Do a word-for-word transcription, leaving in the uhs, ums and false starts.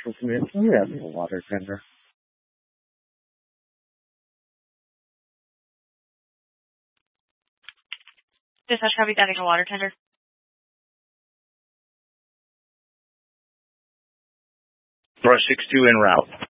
Central Command. Oh, yeah, the water tender. Dispatch copy, that is a water tender. Brush six two en route.